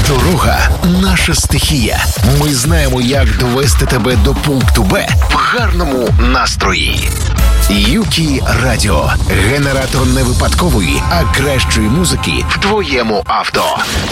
Дорога – наша стихія. Ми знаємо, як довести тебе до пункту Б в гарному настрої. Юкі Радіо. Генератор не випадкової, а кращої музики в твоєму авто.